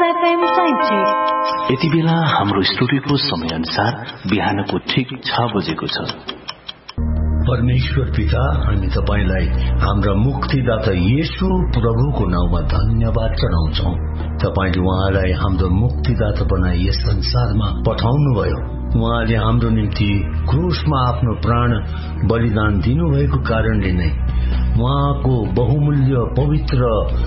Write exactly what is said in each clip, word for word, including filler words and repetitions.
FM ninety. यति बेला हाम्रो स्टुडियोको समय अनुसार बिहानको ठिक छ बजेको छ। परमेश्वर पिता, हामी तपाईलाई हाम्रा मुक्तिदाता येशू प्रभुको नाउँमा धन्यवाद चढाउँछौ। तपाईले उहाँलाई हाम्रो मुक्तिदाता बनाई यस संसारमा पठाउनुभयो। उहाँले हाम्रो निम्ति क्रुसमा आफ्नो प्राण बलिदान दिनुभएको कारणले नै उहाँको बहुमूल्य पवित्र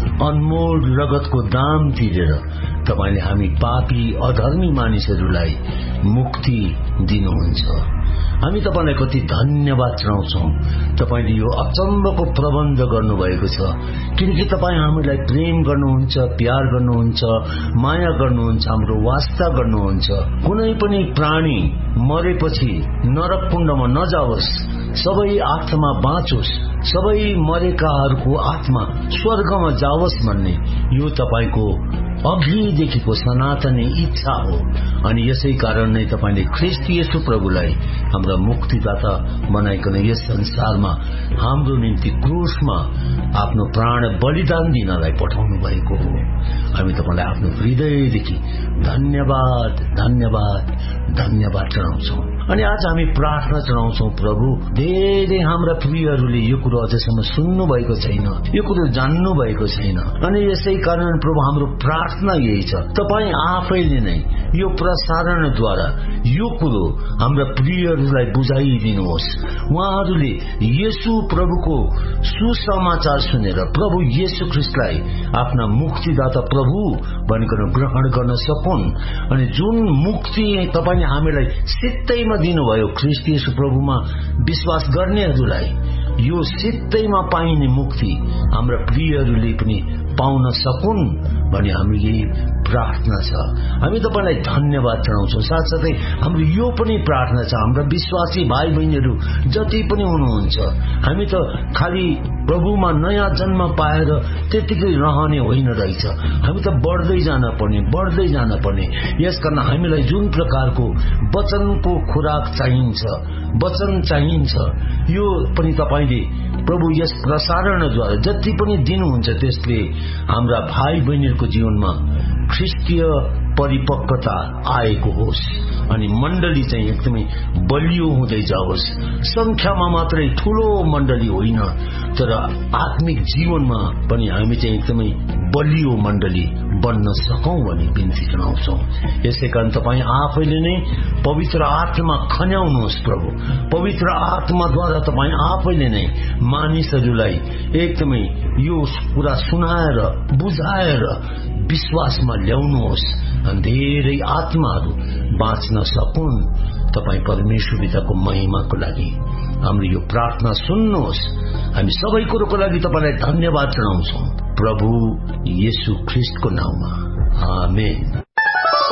अनमोल रगतको दाम तिरेर तपाईले हामी पापी अधर्मी मानिसहरूलाई मुक्ति दिनुहुन्छ। हामी तपाईलाई कति धन्यवाद चढाउँछौ। तपाईले यो अचम्मको प्रबन्ध गर्नुभएको छ, किनकि तपाई हामीलाई प्रेम गर्नुहुन्छ, प्यार गर्नुहुन्छ, माया गर्नुहुन्छ, हाम्रो वास्ता गर्नुहुन्छ। कुनै पनि प्राणी मरेपछि नरक कुण्डमा नजाओस्, सबै आत्मा बाँचोस्, सबै मरेकाहरूको आत्मा स्वर्गमा जाओस् भन्ने यो तपाईको अघिदेखिको सनातनी इच्छा हो। अनि यसै कारण नै तपाईले ख्रीष्ट येशू प्रभुलाई हाम्रा मुक्तिदाता बनाइकन यस संसारमा हाम्रो निम्ति क्रुसमा आफ्नो प्राण बलिदान दिनलाई पठाउनु भएको हो। हामी तपाईलाई आफ्नो हृदयदेखि धन्यवाद धन्यवाद धन्यवाद चढाउँछौं। अनि आज हामी प्रार्थना चढाउँछौं, प्रभु धेरै हाम्रा प्रियहरूले यो कुरो अझसम्म सुन्नु भएको छैन, यो कुरो जान्नु भएको छैन। अनि यसै कारण प्रभु हाम्रो प्रार्थना यही छ, तपाई आफैले नै यो प्रसारणद्वारा यो कुरो हाम्रा प्रियहरूलाई बुझाइदिनुहोस्। उहाँहरूले येशू प्रभुको सुसमाचार सुनेर प्रभु येशू ख्रीष्टलाई आफ्ना मुक्तिदाता प्रभु भनिकन ग्रहण गर्न सकुन्। अनि जुन मुक्ति तपाईले हामीलाई सित्तैमा दिनुभयो ख्रीष्ट येशू प्रभुमा विश्वास गर्नेहरूलाई, यो सित्तैमा पाइने मुक्ति हाम्रा प्रियहरूले पनि पाउन सकुन् भनी हाम्रो यही प्रार्थना छ। हामी तपाईलाई धन्यवाद चढाउँछौं। साथसाथै हाम्रो यो पनि प्रार्थना छ, हाम्रा विश्वासी भाइ बहिनीहरू जति पनि हुनुहुन्छ, हामी त खालि प्रभुमा नयाँ जन्म पाएर त्यतिकै रहने होइन रहेछ, हामी त बढ्दै जान पर्ने बढ्दै जान पर्ने। यसकारण हामीलाई जुन प्रकारको वचनको खुराक चाहिन्छ, वचन चाहिन्छ, यो पनि तपाईले प्रभु यस प्रसारणद्वारा जति पनि दिनुहुन्छ त्यसले हाम्रा भाइ बहिनीहरूको जीवनमा ख्रीष्टीय परिपक्वता आएको होस्। अनि मण्डली चाहिँ एकदमै बलियो हुँदै जाओस्। संख्यामा मात्रै ठूलो मण्डली होइन, तर आत्मिक जीवनमा पनि हामी चाहिँ एकदमै बलियो मण्डली बन्न सकौं भनी बिन्ती जनाउँछौं। यसै कारण तपाई आफैले नै पवित्र आत्मा खन्याउनुहोस् प्रभु। पवित्र आत्माद्वारा तपाई आफैले नै मानिसहरूलाई एकदमै यो कुरा सुनाएर बुझाएर विश्वासमा ल्याउनुहोस्, धेरै आत्माहरू बाँच्न सकुन्। तपाई परमेश्वर पिताको महिमाको लागि हाम्रो यो प्रार्थना सुन्नुहोस्। हामी सबै कुरोको लागि तपाईलाई धन्यवाद चढाउँछौं प्रभु येशू ख्रीष्टको नाउँमा, आमेन।